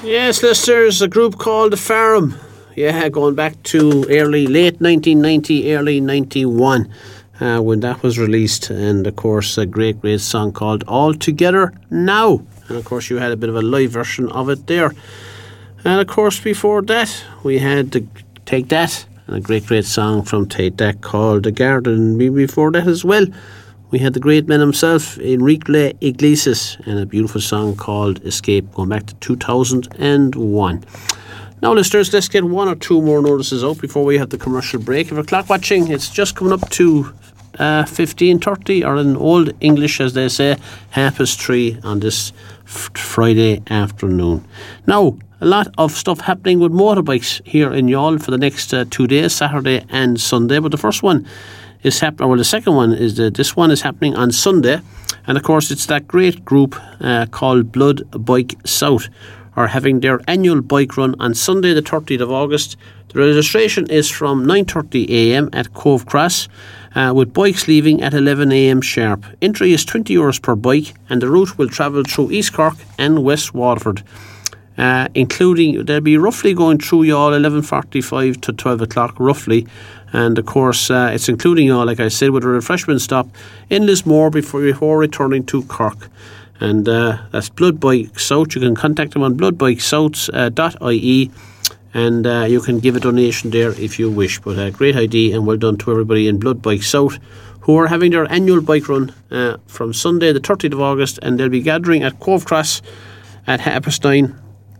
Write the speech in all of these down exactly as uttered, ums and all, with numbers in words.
Yes, listeners, a group called The Farm. Yeah, going back to early, late nineteen ninety, early ninety-one, uh, when that was released. And, of course, a great, great song called All Together Now. And, of course, you had a bit of a live version of it there. And, of course, before that, we had the Take That, and a great, great song from Take That called The Garden. Before that as well, we had the great man himself, Enrique Iglesias, and a beautiful song called Escape, going back to two thousand one. Now, listeners, let's get one or two more notices out before we have the commercial break. If you're clock watching, it's just coming up to uh, fifteen thirty, or in Old English, as they say, half past three on this f- Friday afternoon. Now, a lot of stuff happening with motorbikes here in Youghal for the next uh, two days, Saturday and Sunday. But the first one is happening, well, the second one is that this one is happening on Sunday. And, of course, it's that great group uh, called Blood Bike South, are having their annual bike run on Sunday the thirtieth of August. The registration is from nine thirty a m at Cove Cross, uh, with bikes leaving at eleven a m sharp. Entry is twenty euros per bike, and the route will travel through East Cork and West Waterford, uh, including, they'll be roughly going through Youghal eleven forty-five to twelve o'clock roughly. And, of course, uh, it's including Youghal, like I said, with a refreshment stop in Lismore before, before returning to Cork. And uh, that's Blood Bike South. You can contact them on blood bike south dot I E, and uh, you can give a donation there if you wish. But a uh, great idea, and well done to everybody in Blood Bike South, who are having their annual bike run uh, from Sunday the thirtieth of August, and they'll be gathering at Cove Cross at half past nine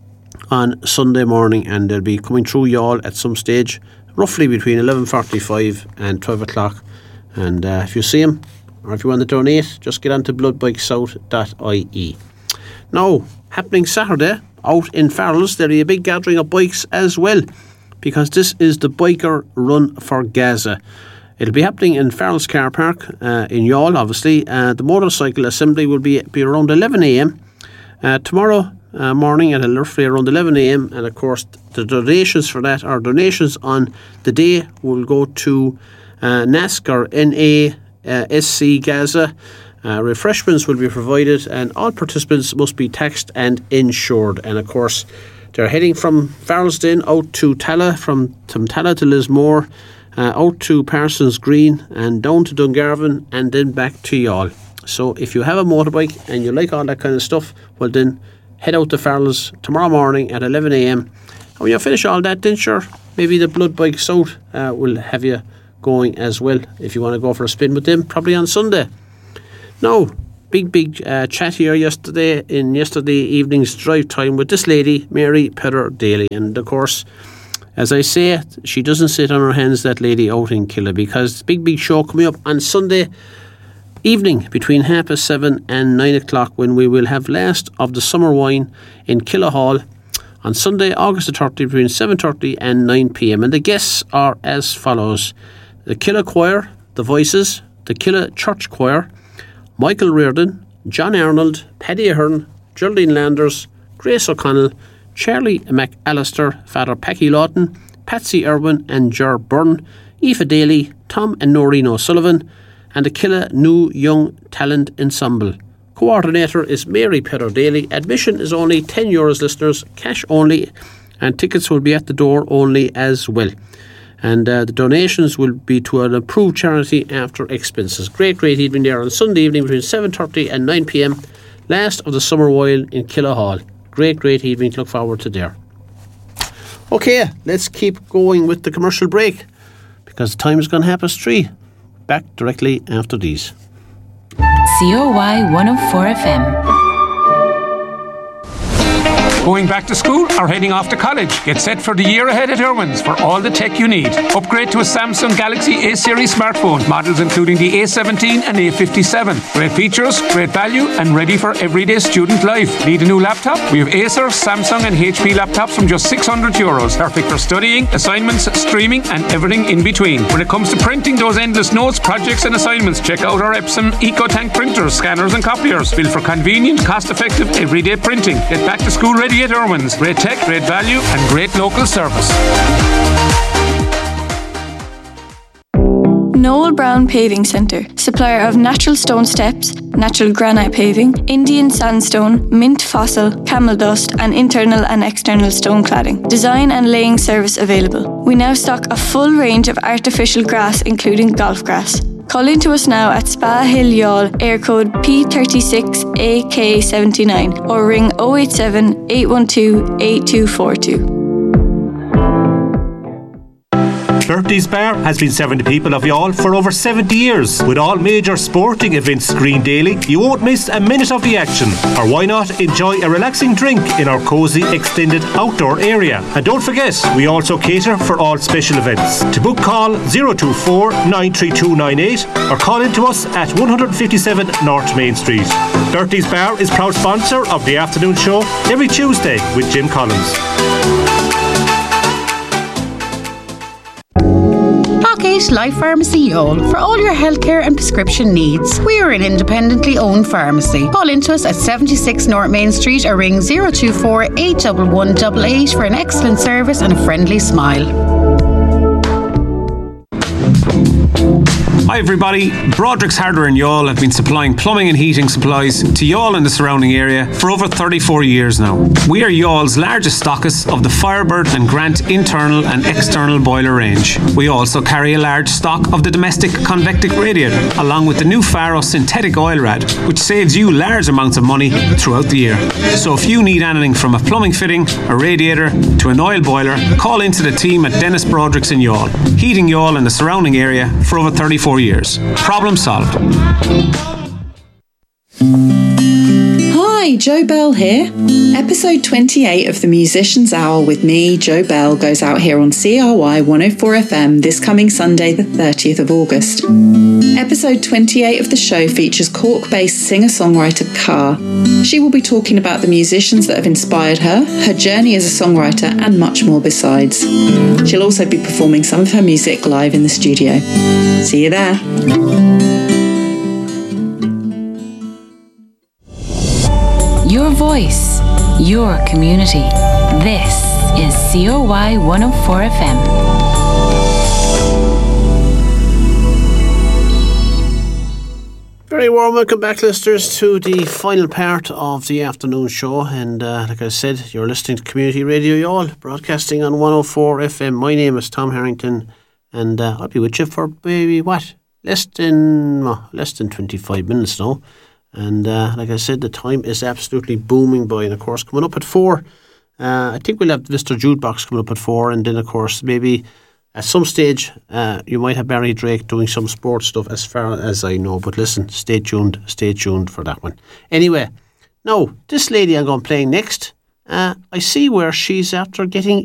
on Sunday morning, and they'll be coming through Youghal at some stage, roughly between eleven forty-five and twelve o'clock. And uh, if you see them, or if you want to donate, just get on to blood bike south dot I E. Now, happening Saturday, out in Farrells, there'll be a big gathering of bikes as well, because this is the Biker Run for Gaza. It'll be happening in Farrells Car Park uh, in Youghal, obviously. Uh, the motorcycle assembly will be, be around eleven a m Uh, tomorrow uh, morning at roughly around eleven a m And, of course, the donations for that, or donations on the day, will go to uh, NASCAR N A Uh, S C Gaza. Uh, refreshments will be provided, and all participants must be taxed and insured. And, of course, they're heading from Farrellsden out to Talla, from, from Talla to Lismore, uh, out to Parsons Green, and down to Dungarvan, and then back to Youghal. So if you have a motorbike and you like all that kind of stuff, well then head out to Farrells tomorrow morning at eleven a m And when you finish all that, then sure, maybe the Blood Bike South uh, will have you going as well, if you want to go for a spin with them, probably on Sunday. Now, big, big uh, chat here yesterday, in yesterday evening's drive time with this lady, Mary Petter Daly. And, of course, as I say, she doesn't sit on her hands, that lady out in Killa, because big, big show coming up on Sunday evening between half past seven and nine o'clock, when we will have last of the summer wine in Killa Hall on Sunday, August the thirtieth, between seven thirty and nine p m. And the guests are as follows: the Killa Choir, the Voices, the Killa Church Choir, Michael Reardon, John Arnold, Paddy Ahern, Geraldine Landers, Grace O'Connell, Charlie McAllister, Father Packy Lawton, Patsy Irwin and Ger Byrne, Aoife Daly, Tom and Noreen O'Sullivan, and the Killa New Young Talent Ensemble. Coordinator is Mary Petter Daly. Admission is only ten euros, listeners, cash only, and tickets will be at the door only as well. And uh, the donations will be to an approved charity after expenses. Great, great evening there on Sunday evening between seven thirty and nine p m. Last of the summer while in Killa Hall. Great, great evening to look forward to there. Okay, let's keep going with the commercial break, because the time is going to half past three. Back directly after these. C O Y one oh four F M. Going back to school or heading off to college? Get set for the year ahead at Irwin's for all the tech you need. Upgrade to a Samsung Galaxy A-Series smartphone, models including the A seventeen and A fifty-seven. Great features, great value, and ready for everyday student life. Need a new laptop? We have Acer, Samsung and H P laptops from just six hundred euros. Perfect for studying, assignments, streaming, and everything in between. When it comes to printing those endless notes, projects and assignments, check out our Epson EcoTank printers, scanners and copiers. Built for convenient, cost-effective, everyday printing. Get back to school ready at Irwin's. Great tech, great value, and great local service. Noel Brown Paving Centre, supplier of natural stone steps, natural granite paving, Indian sandstone, mint fossil, camel dust and internal and external stone cladding. Design and laying service available. We now stock a full range of artificial grass including golf grass. Call in to us now at Spa Hill Youghal, air code P thirty-six A K seventy-nine or ring oh eight seven, eight one two, eight two four two. Bertie's Bar has been serving the people of Youghal for over seventy years. With all major sporting events screened daily, you won't miss a minute of the action. Or why not enjoy a relaxing drink in our cosy extended outdoor area. And don't forget, we also cater for all special events. To book, call zero two four, nine three two nine eight or call in to us at one fifty-seven North Main Street. Bertie's Bar is proud sponsor of the afternoon show every Tuesday with Jim Collins. Life Pharmacy Youghal for all your healthcare and prescription needs. We are an independently owned pharmacy. Call into us at seventy-six North Main Street or ring zero two four, eight one one, eight eight eight for an excellent service and a friendly smile. Hi everybody, Broderick's Hardware in Youghal have been supplying plumbing and heating supplies to Youghal and the surrounding area for over thirty-four years now. We are Youghall's largest stockist of the Firebird and Grant internal and external boiler range. We also carry a large stock of the domestic convectic radiator, along with the new Faro synthetic oil rad, which saves you large amounts of money throughout the year. So if you need anything from a plumbing fitting, a radiator to an oil boiler, call into the team at Dennis Broderick's in Youghal, heating Youghal and the surrounding area for over thirty-four years. Problem solved. Hi, Jo Bell here. Episode twenty-eight of the Musician's Hour with me, Jo Bell, goes out here on C R Y one oh four F M this coming Sunday, the thirtieth of August. Episode twenty-eight of the show features Cork-based singer-songwriter Car. She will be talking about the musicians that have inspired her, her journey as a songwriter, and much more besides. She'll also be performing some of her music live in the studio. See you there. Your voice, your community. This is C O Y one oh four F M. Very warm welcome back, listeners, to the final part of the afternoon show. And uh, like I said, you're listening to Community Radio Youghal, broadcasting on one oh four F M. My name is Tom Harrington, and uh, I'll be with you for maybe, what, less than, oh, less than twenty-five minutes now. And uh, like I said, the time is absolutely booming by. And of course, coming up at four, uh, I think we'll have Mister Jukebox coming up at four. And then, of course, maybe at some stage, uh, you might have Barry Drake doing some sports stuff as far as I know. But listen, stay tuned, stay tuned for that one. Anyway, now, this lady I'm going to play next, uh, I see where she's after getting